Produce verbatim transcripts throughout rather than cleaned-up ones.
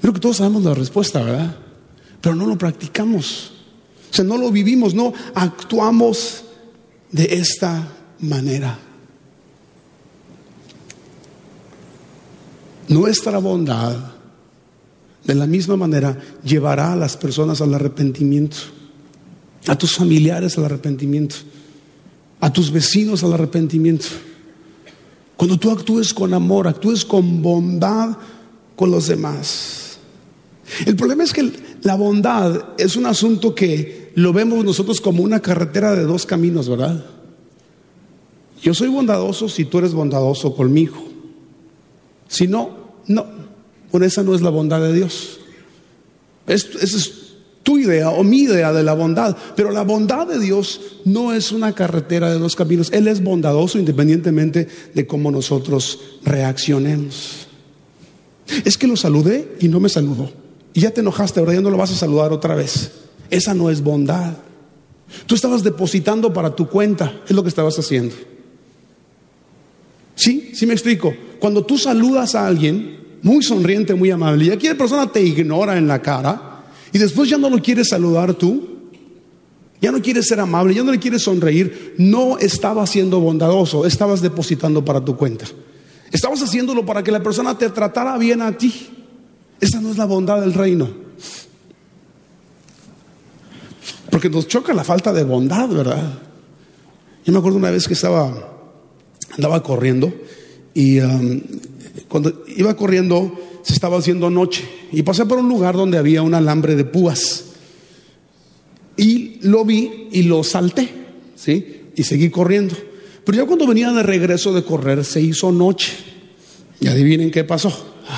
Creo que todos sabemos la respuesta, ¿verdad? Pero no lo practicamos. O sea, no lo vivimos, no actuamos de esta manera. Nuestra bondad, de la misma manera, llevará a las personas al arrepentimiento, a tus familiares al arrepentimiento, a tus vecinos al arrepentimiento. Cuando tú actúes con amor, actúes con bondad con los demás. El problema es que la bondad es un asunto que lo vemos nosotros como una carretera de dos caminos, ¿verdad? Yo soy bondadoso si tú eres bondadoso conmigo. Si no, no. Por esa no es la bondad de Dios. Es, esa es tu idea o mi idea de la bondad. Pero la bondad de Dios no es una carretera de dos caminos. Él es bondadoso independientemente de cómo nosotros reaccionemos. Es que lo saludé y no me saludó. Y ya te enojaste, ahora ya no lo vas a saludar otra vez. Esa no es bondad. Tú estabas depositando para tu cuenta, es lo que estabas haciendo. ¿Sí? ¿Sí me explico? Cuando tú saludas a alguien muy sonriente, muy amable, y aquella persona te ignora en la cara, y después ya no lo quieres saludar tú, ya no quieres ser amable, ya no le quieres sonreír, no estabas siendo bondadoso, estabas depositando para tu cuenta. Estabas haciéndolo para que la persona te tratara bien a ti. Esa no es la bondad del reino. Porque nos choca la falta de bondad, ¿verdad? Yo me acuerdo una vez que estaba andaba corriendo y um, cuando iba corriendo se estaba haciendo noche y pasé por un lugar donde había un alambre de púas y lo vi y lo salté, ¿sí? Y seguí corriendo. Pero ya cuando venía de regreso de correr se hizo noche y adivinen qué pasó.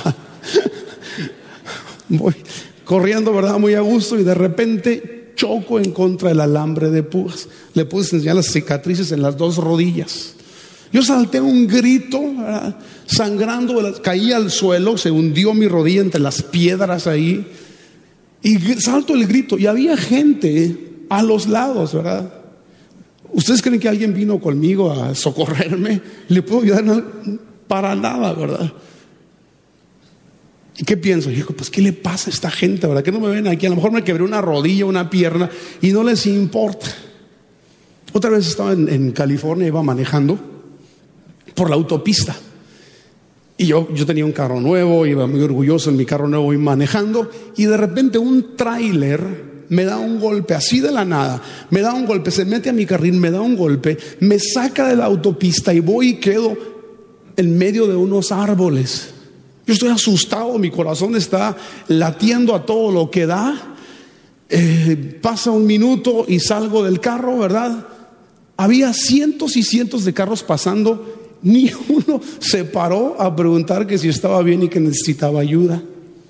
Voy corriendo, ¿verdad? Muy a gusto y de repente choco en contra del alambre de púas. Le pude enseñar las cicatrices en las dos rodillas. Yo salté un grito, ¿verdad? Sangrando, caí al suelo, se hundió mi rodilla entre las piedras ahí y salto el grito y había gente a los lados, ¿verdad? ¿Ustedes creen que alguien vino conmigo a socorrerme? ¿Le puedo ayudar? Para nada, ¿verdad? ¿Y qué pienso? Digo, pues ¿qué le pasa a esta gente, verdad? Que no me ven aquí, a lo mejor me quebré una rodilla, una pierna y no les importa. Otra vez estaba en, en California, iba manejando por la autopista y yo, yo tenía un carro nuevo, iba muy orgulloso en mi carro nuevo y manejando y de repente un tráiler me da un golpe así de la nada, me da un golpe, se mete a mi carril, me da un golpe, me saca de la autopista y voy y quedo en medio de unos árboles. Yo estoy asustado, mi corazón está latiendo a todo lo que da. Eh, pasa un minuto y salgo del carro, ¿verdad? Había cientos y cientos de carros pasando. Ni uno se paró a preguntar que si estaba bien y que necesitaba ayuda.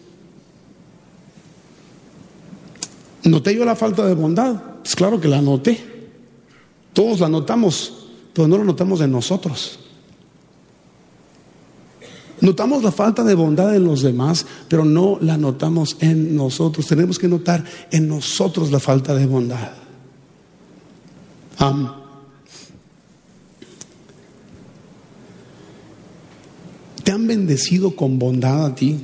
¿Noté yo la falta de bondad? Pues claro que la noté. Todos la notamos, pero no la notamos de nosotros. Notamos la falta de bondad en los demás, pero no la notamos en nosotros. Tenemos que notar en nosotros la falta de bondad. Um, ¿Te han bendecido con bondad a ti?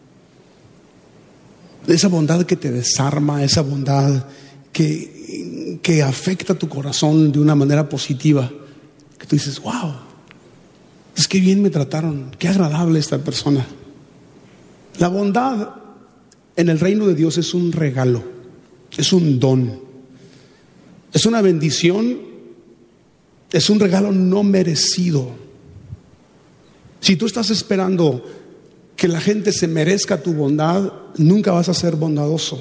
Esa bondad que te desarma, esa bondad que, que afecta tu corazón de una manera positiva. Que tú dices, wow, es que bien me trataron, qué agradable esta persona. La bondad en el reino de Dios es un regalo, es un don, es una bendición, es un regalo no merecido. Si tú estás esperando que la gente se merezca tu bondad, nunca vas a ser bondadoso.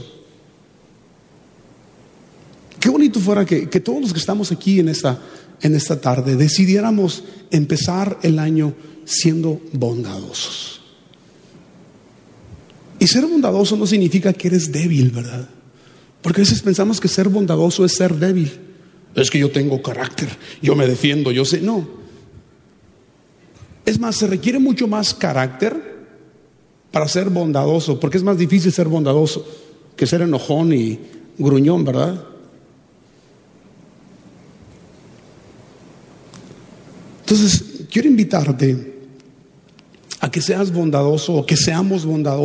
Qué bonito fuera que, que todos los que estamos aquí en esta, en esta tarde decidiéramos empezar el año siendo bondadosos. Y ser bondadoso no significa que eres débil, ¿verdad? Porque a veces pensamos que ser bondadoso es ser débil. Es que yo tengo carácter, yo me defiendo, yo sé. No. Es más, se requiere mucho más carácter para ser bondadoso, porque es más difícil ser bondadoso que ser enojón y gruñón, ¿verdad? Entonces, quiero invitarte a que seas bondadoso o que seamos bondadosos.